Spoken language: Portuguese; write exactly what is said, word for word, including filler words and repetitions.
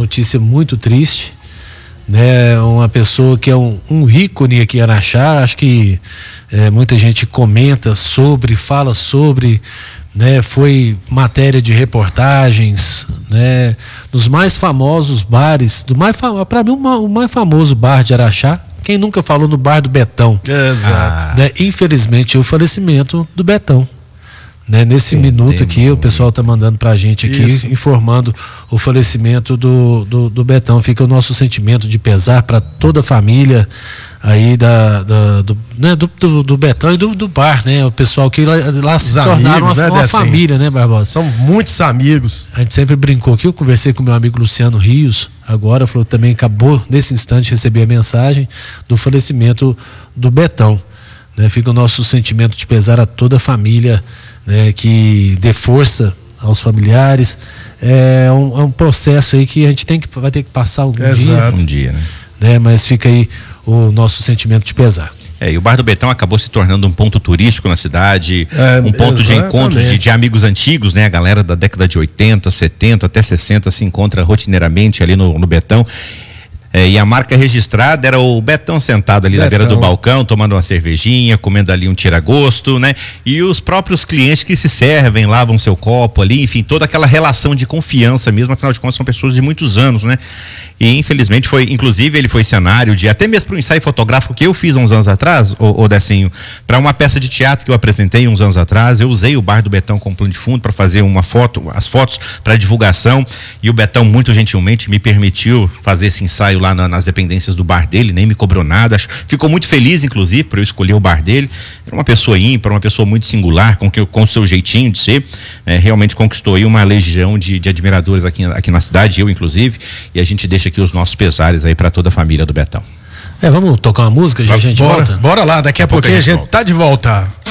notícia muito triste, né? Uma pessoa que é um, um ícone aqui em Araxá, acho que é, muita gente comenta sobre, fala sobre, né? Foi matéria de reportagens, né? Dos mais famosos bares, do mais para mim uma, o mais famoso bar de Araxá. Quem nunca falou no bar do Betão? Exato. Né? Infelizmente, o falecimento do Betão. Né, nesse Sim, minuto aqui, o pessoal está mandando para a gente aqui, Isso. informando o falecimento do, do, do Betão. Fica o nosso sentimento de pesar para toda a família aí da, da, do, né, do, do, do Betão e do, do bar, né? O pessoal que lá, lá se tornaram amigos, uma, né, uma família, né, Barbosa? São muitos amigos. A gente sempre brincou aqui, eu conversei com meu amigo Luciano Rios, agora, falou que também acabou, nesse instante, receber a mensagem do falecimento do Betão. Né? Fica o nosso sentimento de pesar a toda a família, né, que dê força aos familiares. É um, é um processo aí que a gente tem que, vai ter que passar um Exato. dia. Um dia, né? né? Mas fica aí o nosso sentimento de pesar. É, e o Bar do Betão acabou se tornando um ponto turístico na cidade, é, um ponto exatamente. de encontro de, de amigos antigos, né? A galera da década de oitenta, setenta, até sessenta se encontra rotineiramente ali no, no Betão. É, e a marca registrada era o Betão sentado ali Betão. na beira do balcão, tomando uma cervejinha, comendo ali um tira-gosto, né? E os próprios clientes que se servem, lavam seu copo ali, enfim, toda aquela relação de confiança mesmo, afinal de contas são pessoas de muitos anos, né? E infelizmente foi, inclusive ele foi cenário de, até mesmo para um ensaio fotográfico que eu fiz há uns anos atrás, o, o Decinho, para uma peça de teatro que eu apresentei uns anos atrás, eu usei o Bar do Betão como plano de fundo para fazer uma foto, as fotos para divulgação, e o Betão muito gentilmente me permitiu fazer esse ensaio lá na, nas dependências do bar dele, nem me cobrou nada, ficou muito feliz inclusive por eu escolher o bar dele. Era uma pessoa ímpar, uma pessoa muito singular, com que com o seu jeitinho de ser, é, realmente conquistou aí uma legião de, de admiradores aqui, aqui na cidade, eu inclusive, e a gente deixa aqui os nossos pesares aí para toda a família do Betão. É, vamos tocar uma música, já a gente bora, volta? Bora lá, daqui a, a pouquinho a gente, a gente tá de volta.